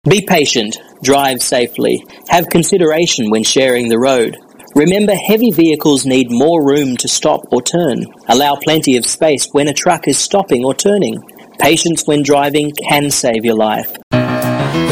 Be patient, drive safely, have consideration when sharing the road. Remember, heavy vehicles need more room to stop or turn. Allow plenty of space when a truck is stopping or turning. Patience when driving can save your life.